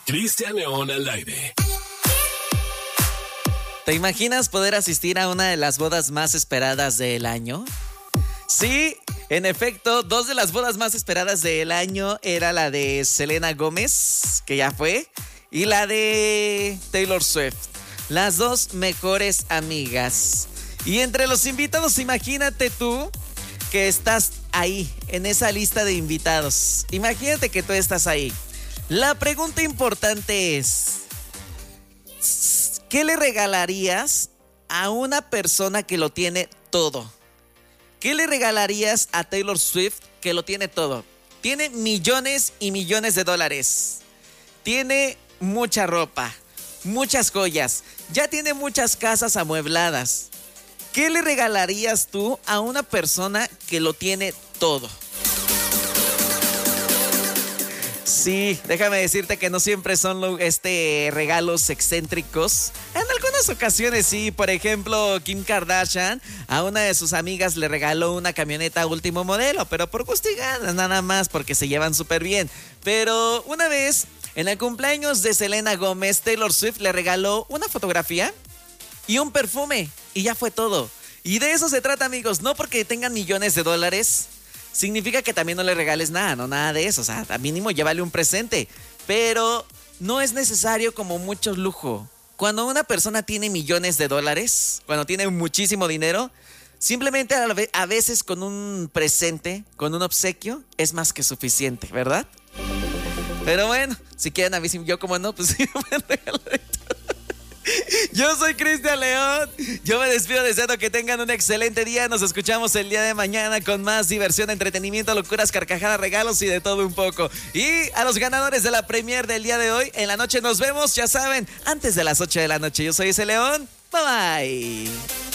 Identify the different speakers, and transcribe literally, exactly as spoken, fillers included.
Speaker 1: Cristian León al aire.
Speaker 2: ¿Te imaginas poder asistir a una de las bodas más esperadas del año? Sí, en efecto, dos de las bodas más esperadas del año era la de Selena Gómez, que ya fue, y la de Taylor Swift. Las dos mejores amigas. Y entre los invitados, imagínate tú que estás ahí, en esa lista de invitados. Imagínate que tú estás ahí. La pregunta importante es, ¿qué le regalarías a una persona que lo tiene todo? ¿Qué le regalarías a Taylor Swift que lo tiene todo? Tiene millones y millones de dólares. Tiene mucha ropa, muchas joyas. Ya tiene muchas casas amuebladas. ¿Qué le regalarías tú a una persona que lo tiene todo? Sí, déjame decirte que no siempre son este, regalos excéntricos. En algunas ocasiones sí. Por ejemplo, Kim Kardashian a una de sus amigas le regaló una camioneta último modelo, pero por gusto y ganas, nada más, porque se llevan súper bien. Pero una vez, en el cumpleaños de Selena Gómez, Taylor Swift le regaló una fotografía y un perfume, y ya fue todo. Y de eso se trata, amigos. No porque tengan millones de dólares significa que también no le regales nada, no nada de eso. O sea, al mínimo llévale un presente. Pero no es necesario como mucho lujo. Cuando una persona tiene millones de dólares, cuando tiene muchísimo dinero, simplemente a veces con un presente, con un obsequio, es más que suficiente, ¿verdad? Pero bueno, si quieren a mí, yo como no, pues sí, me regalo de todo. Yo soy Cristian León. Yo me despido deseando que tengan un excelente día. Nos escuchamos el día de mañana con más diversión, entretenimiento, locuras, carcajadas, regalos y de todo un poco. Y a los ganadores de la premier del día de hoy, en la noche nos vemos, ya saben, antes de las ocho de la noche. Yo soy ese León. Bye bye.